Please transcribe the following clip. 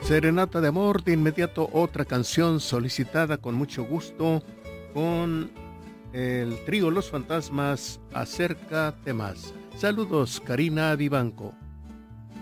Serenata de amor, de inmediato otra canción solicitada con mucho gusto con el trío Los Fantasmas, Acércate más. Saludos, Karina Vivanco.